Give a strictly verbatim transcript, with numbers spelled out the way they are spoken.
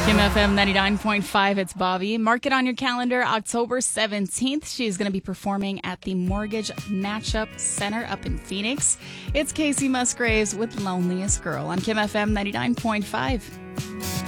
Kim F M ninety-nine point five, it's Bobby. Mark it on your calendar, October seventeenth. She's going to be performing at the Mortgage Matchup Center up in Phoenix. It's Casey Musgraves with Loneliest Girl on Kim F M ninety-nine point five.